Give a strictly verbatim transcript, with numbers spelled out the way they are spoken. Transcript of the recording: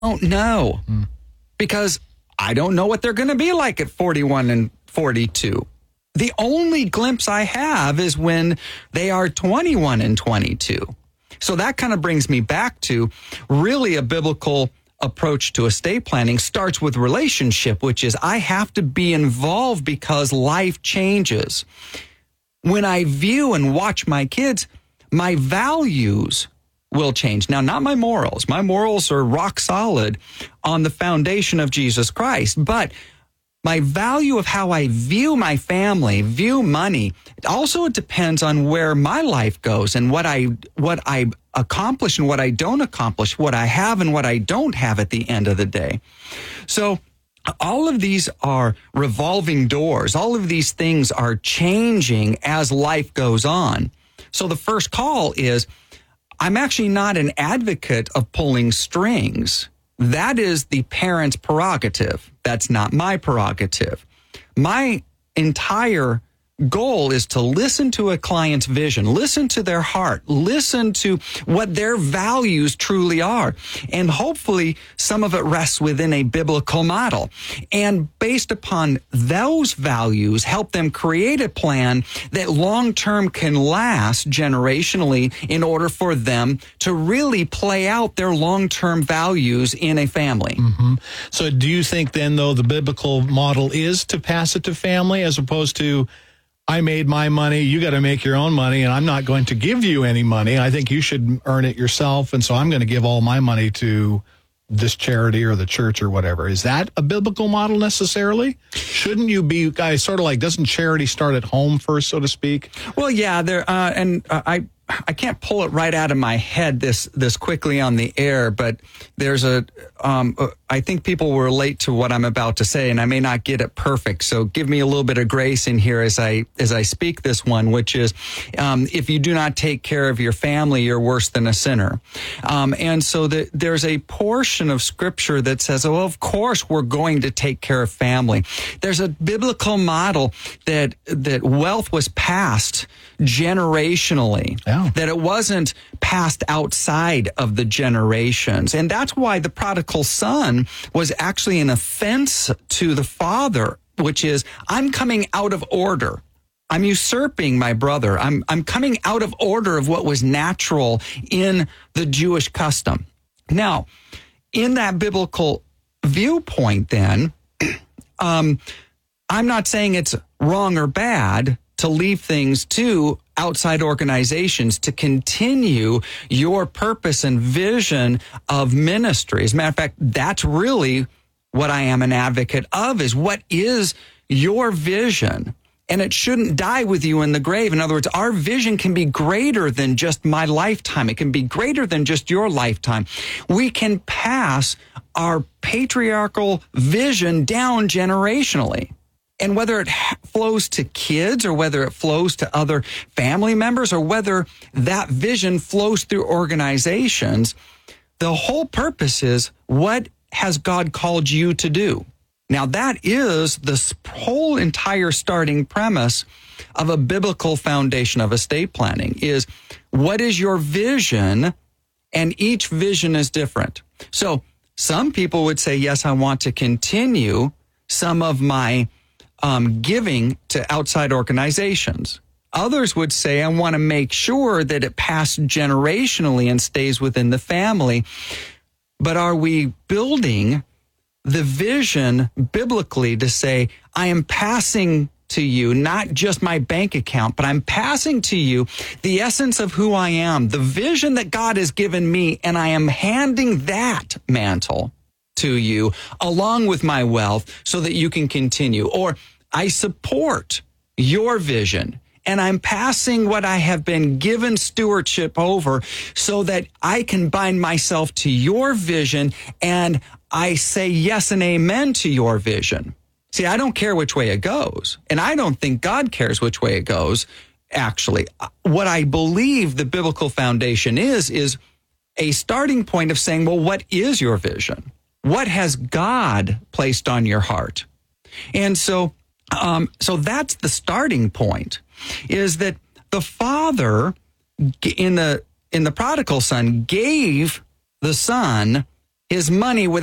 don't know mm. because I don't know what they're going to be like at forty-one and forty-two. The only glimpse I have is when they are twenty-one and twenty-two. So that kind of brings me back to really a biblical approach to estate planning starts with relationship, which is I have to be involved because life changes. When I view and watch my kids, my values will change. Now, not my morals. My morals are rock solid on the foundation of Jesus Christ, but my value of how I view my family, view money, also it depends on where my life goes and what I what I accomplish and what I don't accomplish, what I have and what I don't have at the end of the day. So all of these are revolving doors. All of these things are changing as life goes on. So the first call is, I'm actually not an advocate of pulling strings. That is the parent's prerogative. That's not my prerogative. My entire goal is to listen to a client's vision, listen to their heart, listen to what their values truly are. And hopefully some of it rests within a biblical model. And based upon those values, help them create a plan that long-term can last generationally in order for them to really play out their long-term values in a family. Mm-hmm. So do you think then, though, the biblical model is to pass it to family as opposed to I made my money, you got to make your own money, and I'm not going to give you any money. I think you should earn it yourself, and so I'm going to give all my money to this charity or the church or whatever. Is that a biblical model necessarily? Shouldn't you be, guys, sort of like, doesn't charity start at home first, so to speak? Well, yeah, there, uh, and uh, I I can't pull it right out of my head this this quickly on the air, but there's a, um, I think people will relate to what I'm about to say, and I may not get it perfect. So give me a little bit of grace in here as I as I speak this one, which is, um, if you do not take care of your family, you're worse than a sinner. Um, and so the, there's a portion of Scripture that says, oh, of course we're going to take care of family. There's a biblical model that that wealth was passed generationally. Yeah. That it wasn't passed outside of the generations. And that's why the prodigal son was actually an offense to the father, which is, I'm coming out of order. I'm usurping my brother. I'm, I'm coming out of order of what was natural in the Jewish custom. Now, in that biblical viewpoint then, um, I'm not saying it's wrong or bad to leave things to outside organizations to continue your purpose and vision of ministry. As a matter of fact, that's really what I am an advocate of, is what is your vision? And it shouldn't die with you in the grave. In other words, our vision can be greater than just my lifetime. It can be greater than just your lifetime. We can pass our patriarchal vision down generationally. And whether it flows to kids or whether it flows to other family members or whether that vision flows through organizations, the whole purpose is, what has God called you to do? Now, that is the whole entire starting premise of a biblical foundation of estate planning, is what is your vision? And each vision is different. So some people would say, yes, I want to continue some of my Um, giving to outside organizations. Others would say, I want to make sure that it passed generationally and stays within the family. But are we building the vision biblically to say, I am passing to you not just my bank account, but I'm passing to you the essence of who I am, the vision that God has given me, and I am handing that mantle to you along with my wealth so that you can continue. Or I support your vision and I'm passing what I have been given stewardship over so that I can bind myself to your vision and I say yes and amen to your vision. See, I don't care which way it goes, and I don't think God cares which way it goes, actually. What I believe the biblical foundation is, is a starting point of saying, well, what is your vision? What has God placed on your heart? And so, um, so that's the starting point, is that the father in the in the prodigal son gave the son his money with